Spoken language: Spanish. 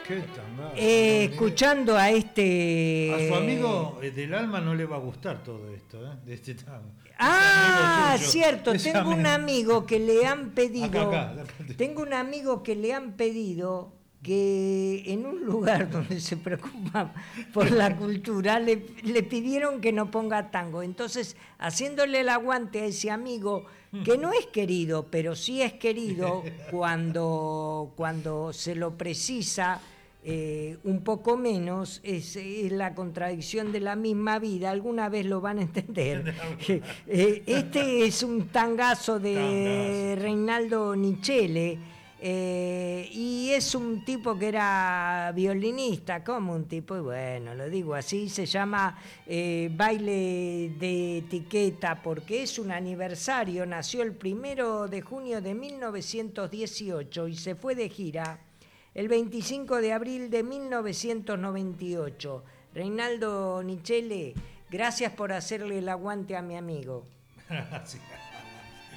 Qué tangazo. Escuchando a A este... su amigo del alma no le va a gustar todo esto, de este tango. Ah, Ese amigo suyo, cierto, ese tengo un amigo que le han pedido... Acá. Tengo un amigo que le han pedido que en un lugar donde se preocupa por la cultura le pidieron que no ponga tango. Entonces, haciéndole el aguante a ese amigo, que no es querido, pero sí es querido cuando se lo precisa un poco menos, es la contradicción de la misma vida, alguna vez lo van a entender. Este es un tangazo de Reinaldo Nichele. Y es un tipo que era violinista, como un tipo, y bueno, lo digo así, se llama Baile de Etiqueta, porque es un aniversario, nació el 1 de junio de 1918 y se fue de gira el 25 de abril de 1998. Reinaldo Nichele, gracias por hacerle el aguante a mi amigo. Gracias.